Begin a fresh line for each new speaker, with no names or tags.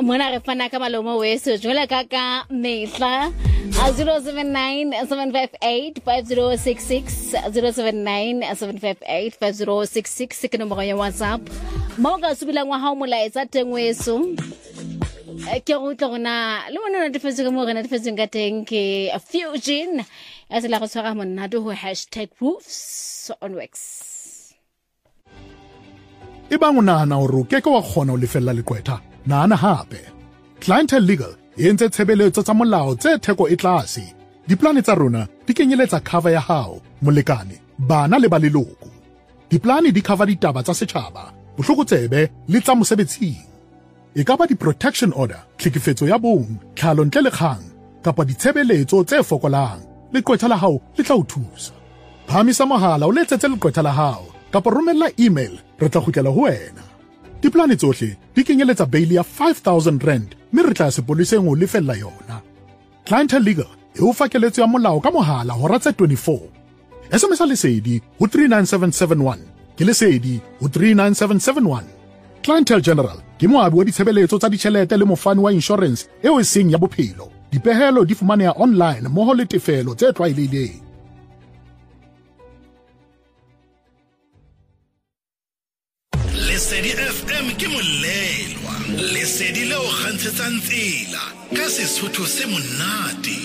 Mona re fana ka malomo weso jwale ka mehla 079-758-5066 079-758-5066 ke nomoro ya WhatsApp mo ka subila ngwa ha molaetsa teng weso ke go tla gona le bona tefetse ka mo rena tefetse ka teng ke Fusion ya se la go tshwara monna do #roofs on wax
Ibang unahana hore o keke wa kgona ho lefella leqwetha nana hape Clientele Legal e entse tshebeletso tsa molao tse theko e tlase diplane tsa rona di kenyeletsa cover ya hao molekane bana le ba leloko diplane di cover ditaba tsa setjhaba bohlokotsebe le tsa mosebetsing e ka ba di-protection order tlhekefetso ya bong tlhalo ntle le kgang kapa ditshebeletso tse fokolang leqwetha la hao le tla o thusa phamisa mohala o letsetse leqwetha la hao kapa romella email re tla kgutlela ho wena diplane tsohle di kenyeletsa bail ya 5,000 rand mme re tla sepoliseng o lefella yona Clientele Legal e o fa keletso ya molao ka mohala hora tse 24 SMS lesedi ho 39771 ke lesedi ho 39771 Clientele General ke moabi wa ditshebeletso tsa ditjhelete le mofani wa insurance eo e seng ya bophelo dipehelo di fumaneha online moho le tefelo tse tlwaelehileng
Lesedi FM ke molelwa lesedi leo kgantshetsang tsela ka Sesotho se monate